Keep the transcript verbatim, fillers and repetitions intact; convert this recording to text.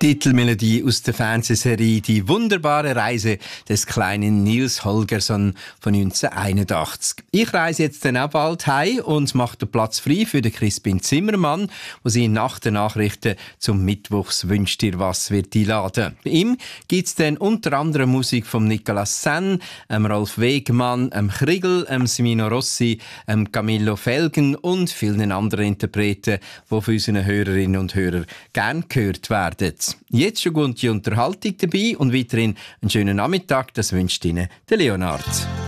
Titelmelodie aus der Fernsehserie «Die wunderbare Reise des kleinen Nils Holgersson» von neunzehnhunderteinundachtzig. Ich reise jetzt dann auch bald heim und mache den Platz frei für den Crispin Zimmermann, wo sie nach den Nachrichten zum Mittwochs «Wünscht dir was» wird einladen. Bei ihm gibt es dann unter anderem Musik von Nicolas Senn, ähm Rolf Wegmann, ähm Kriegel, ähm Simino Rossi, ähm Camillo Felgen und vielen anderen Interpreten, die von unseren Hörerinnen und Hörern gern gehört werden. Jetzt schon gute Unterhaltung dabei und weiterhin einen schönen Nachmittag. Das wünscht Ihnen der Leonard.